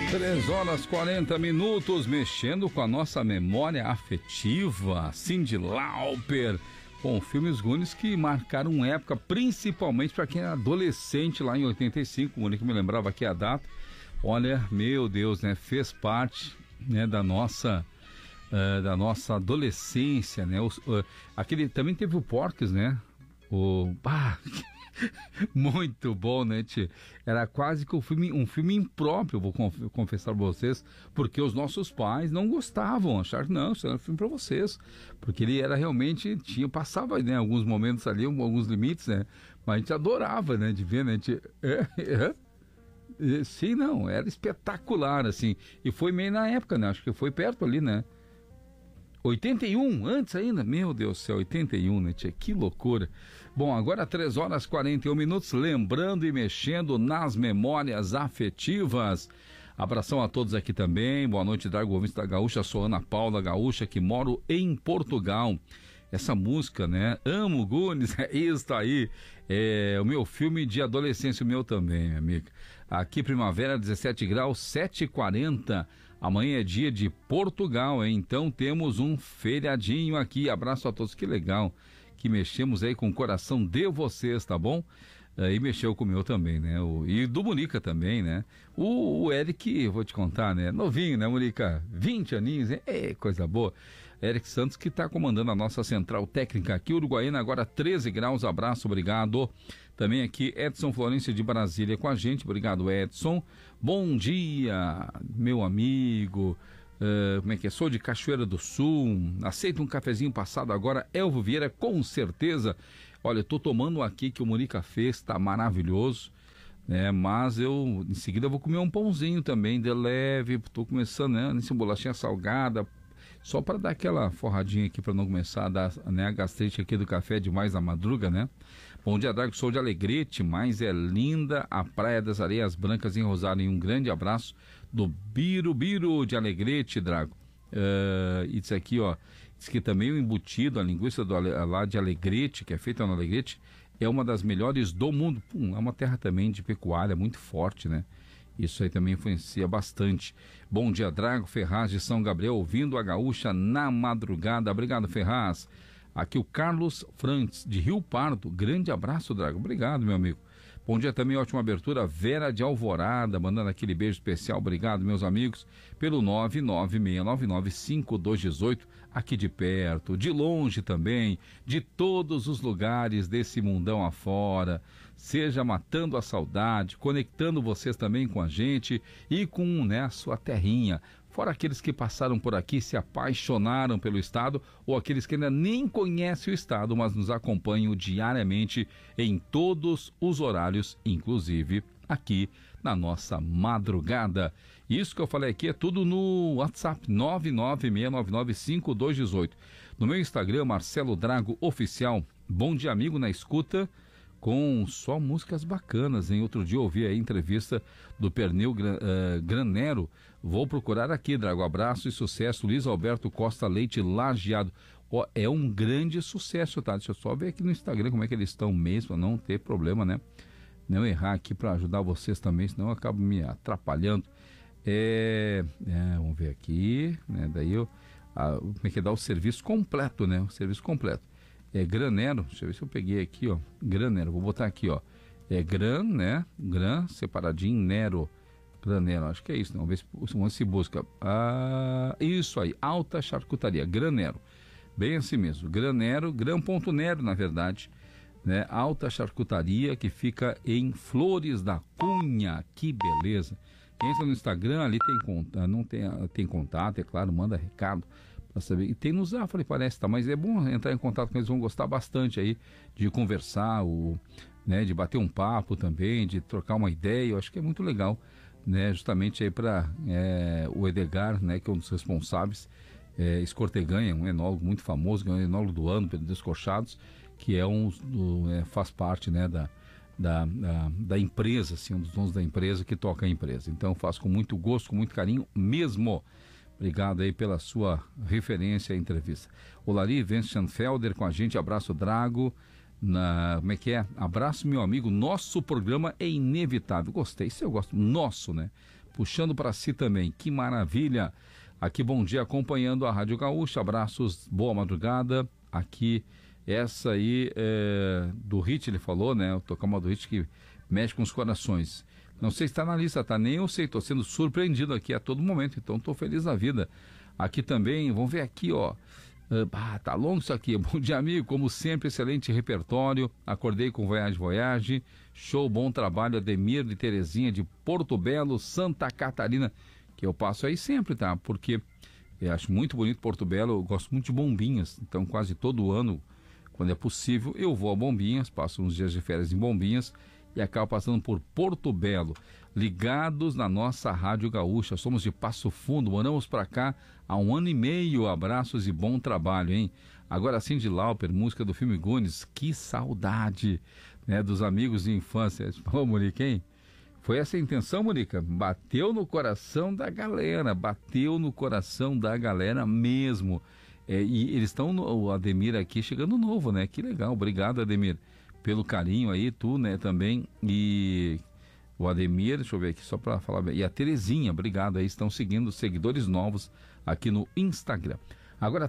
3h40, mexendo com a nossa memória afetiva. Cyndi Lauper, com filmes Goonies que marcaram época, principalmente para quem era adolescente lá em 85. O único que me lembrava aqui a data. Olha, meu Deus, né? Fez parte, né, da nossa adolescência, né? Aquele também teve o Porques, né? Muito bom, né, tchê? Era quase que um filme impróprio, vou confessar pra vocês, porque os nossos pais não gostavam, acharam que não, isso era um filme pra vocês, porque ele era realmente, passava, né, alguns momentos ali, alguns limites, né, mas a gente adorava, né, de ver, né, sim, não, era espetacular, assim, e foi meio na época, né, acho que foi perto ali, né, 81, antes ainda, meu Deus do céu, 81, né, tia? Que loucura. Bom, agora 3h41, lembrando e mexendo nas memórias afetivas. Abração a todos aqui também, boa noite, Drago, ouvinte da Gaúcha, sou Ana Paula Gaúcha, que moro em Portugal. Essa música, né, amo Goonies, é isso aí, é o meu filme de adolescência, o meu também, minha amiga. Aqui primavera, 17 graus, 7h40, amanhã é dia de Portugal, hein? Então temos um feriadinho aqui, abraço a todos, que legal, que mexemos aí com o coração de vocês, tá bom? E mexeu com o meu também, né? E do Monica também, né? O Eric, vou te contar, né? Novinho, né, Monica? 20 aninhos, hein? Coisa boa. Eric Santos, que está comandando a nossa central técnica aqui, Uruguaiana, agora 13 graus, abraço, obrigado. Também aqui, Edson Florencio de Brasília com a gente, obrigado, Edson. Bom dia, meu amigo. Como é que é? Sou de Cachoeira do Sul, aceito um cafezinho passado agora, Elvo Vieira, com certeza. Olha, eu tô tomando aqui que o Monica fez, tá maravilhoso, né? Mas eu, em seguida, vou comer um pãozinho também, de leve, tô começando, né, nessa bolachinha salgada, só para dar aquela forradinha aqui, para não começar a dar, né, a gastrite aqui do café demais na madruga, né? Bom dia, Drago, sou de Alegrete, mas é linda a Praia das Areias Brancas em Rosário, e um grande abraço do Birubiru de Alegrete, Drago. E isso aqui, ó, diz que também o embutido, a linguiça lá de Alegrete, que é feita no Alegrete, é uma das melhores do mundo. É uma terra também de pecuária muito forte, né? Isso aí também influencia bastante. Bom dia, Drago, Ferraz de São Gabriel, ouvindo a Gaúcha na madrugada. Obrigado, Ferraz. Aqui o Carlos Frantz, de Rio Pardo. Grande abraço, Drago. Obrigado, meu amigo. Bom dia também, ótima abertura. Vera de Alvorada, mandando aquele beijo especial. Obrigado, meus amigos, pelo 996995218, aqui de perto, de longe também, de todos os lugares desse mundão afora. Seja matando a saudade, conectando vocês também com a gente e com, né, a sua terrinha. Fora aqueles que passaram por aqui, se apaixonaram pelo estado, ou aqueles que ainda nem conhecem o estado, mas nos acompanham diariamente em todos os horários, inclusive aqui na nossa madrugada. Isso que eu falei aqui é tudo no WhatsApp 996995218. No meu Instagram, Marcelo Drago Oficial. Bom dia, amigo, na escuta, com só músicas bacanas, hein? Outro dia eu ouvi a entrevista do Pernil Granero. Vou procurar aqui, Drago. Abraço e sucesso. Luiz Alberto Costa Leite, Lajeado. Ó, é um grande sucesso, tá? Deixa eu só ver aqui no Instagram como é que eles estão mesmo, pra não ter problema, né? Não errar aqui para ajudar vocês também, senão eu acabo me atrapalhando. Vamos ver aqui, né? Daí como é que dá o serviço completo, né? O serviço completo. Granero, deixa eu ver se eu peguei aqui, ó. Granero, vou botar aqui, ó. Gran, né? Gran, separadinho, Nero. Granero, acho que é isso, né? Vamos ver se busca. Isso aí, Alta Charcutaria, Granero. Bem assim mesmo, Granero, Gran.nero, na verdade, né? Alta Charcutaria, que fica em Flores da Cunha. Que beleza. Quem entra no Instagram, ali tem contato, é claro, manda recado para saber. E tem no Zafari, parece, tá? Mas é bom entrar em contato com eles, vão gostar bastante aí de conversar, né, de bater um papo também, de trocar uma ideia. Eu acho que é muito legal, né? Justamente aí para o Edgar, né, que é um dos responsáveis, Escorteganha, um enólogo muito famoso, ganhou o enólogo do ano pelo Descorchados, que faz parte, né, da empresa, assim, um dos donos da empresa que toca a empresa. Então faço com muito gosto, com muito carinho mesmo. Obrigado aí pela sua referência à entrevista. O Lari Wenschenfelder com a gente, abraço, Drago. Como é que é? Abraço, meu amigo, nosso programa é inevitável. Gostei, isso eu gosto, nosso, né? puxando para si também. Que maravilha! Aqui, bom dia, acompanhando a Rádio Gaúcha. Abraços, boa madrugada. Aqui, essa aí do hit, ele falou, né? Tocar uma do hit que mexe com os corações. Não sei se está na lista, tá? Nem eu sei, estou sendo surpreendido aqui a todo momento, então estou feliz da vida. Aqui também, vamos ver aqui, ó. Tá longo isso aqui. Bom dia, amigo. Como sempre, excelente repertório. Acordei com Voyage. Show, bom trabalho. Ademir de Terezinha, de Porto Belo, Santa Catarina. Que eu passo aí sempre, tá? Porque eu acho muito bonito Porto Belo. Eu gosto muito de Bombinhas. Então, quase todo ano, quando é possível, eu vou a Bombinhas. Passo uns dias de férias em Bombinhas. E acabo passando por Porto Belo, ligados na nossa Rádio Gaúcha. Somos de Passo Fundo, moramos para cá há 1 ano e meio. Abraços e bom trabalho, hein? Agora Cyndi Lauper, música do filme Goonies. Que saudade, né, dos amigos de infância. Ô, Monique, hein? Foi essa a intenção, Monique? Bateu no coração da galera, bateu no coração da galera mesmo. E eles estão, o Ademir aqui, chegando novo, né? Que legal, obrigado, Ademir, pelo carinho aí, tu, né, também, e o Ademir, deixa eu ver aqui, só para falar bem, e a Terezinha, obrigado aí, estão seguindo seguidores novos aqui no Instagram. Agora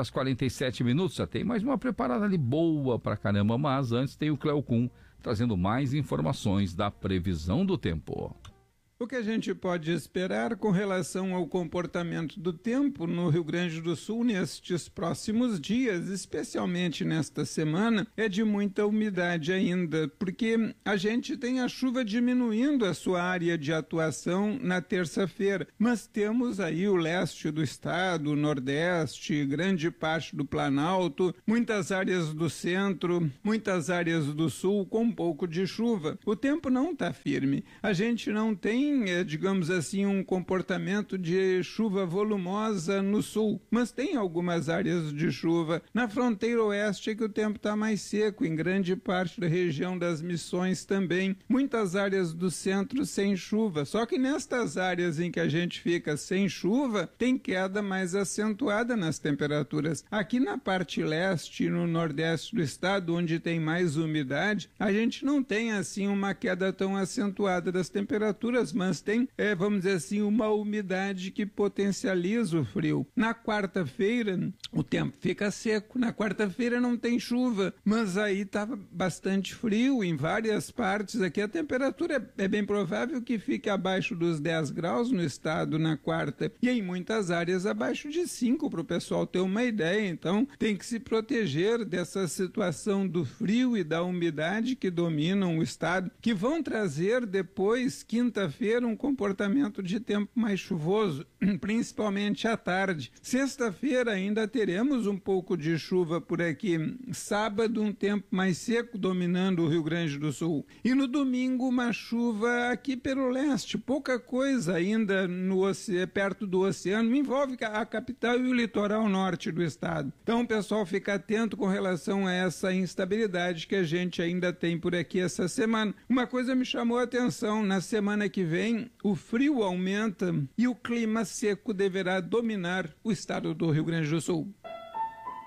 3h47, já tem mais uma preparada ali boa pra caramba, mas antes tem o Cleo Kuhn trazendo mais informações da previsão do tempo. O que a gente pode esperar com relação ao comportamento do tempo no Rio Grande do Sul nestes próximos dias, especialmente nesta semana, é de muita umidade ainda, porque a gente tem a chuva diminuindo a sua área de atuação na terça-feira, mas temos aí o leste do estado, o nordeste, grande parte do Planalto, muitas áreas do centro, muitas áreas do sul com um pouco de chuva. O tempo não está firme, a gente não tem, digamos assim, um comportamento de chuva volumosa no sul, mas tem algumas áreas de chuva. Na fronteira oeste é que o tempo está mais seco, em grande parte da região das Missões também. Muitas áreas do centro sem chuva, só que nestas áreas em que a gente fica sem chuva, tem queda mais acentuada nas temperaturas. Aqui na parte leste e no nordeste do estado, onde tem mais umidade, a gente não tem assim uma queda tão acentuada das temperaturas, mas tem, vamos dizer assim, uma umidade que potencializa o frio. Na quarta-feira, o tempo fica seco. Na quarta-feira não tem chuva, mas aí estava bastante frio em várias partes. Aqui a temperatura é bem provável que fique abaixo dos 10 graus no estado na quarta, e em muitas áreas abaixo de 5, para o pessoal ter uma ideia. Então, tem que se proteger dessa situação do frio e da umidade que dominam o estado, que vão trazer depois, quinta-feira, um comportamento de tempo mais chuvoso, principalmente à tarde. Sexta-feira ainda teremos um pouco de chuva por aqui. Sábado, um tempo mais seco dominando o Rio Grande do Sul. E no domingo, uma chuva aqui pelo leste. Pouca coisa ainda perto do oceano. Envolve a capital e o litoral norte do estado. Então, o pessoal fica atento com relação a essa instabilidade que a gente ainda tem por aqui essa semana. Uma coisa me chamou a atenção. Na semana que vem, o frio aumenta e o clima seco deverá dominar o estado do Rio Grande do Sul.